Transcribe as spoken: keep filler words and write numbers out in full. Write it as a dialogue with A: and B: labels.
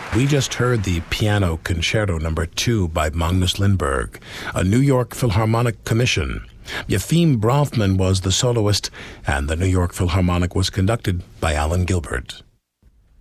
A: We just heard the Piano Concerto Number two by Magnus Lindberg, a New York Philharmonic commission. Yefim Bronfman was the soloist, and the New York Philharmonic was conducted by Alan Gilbert.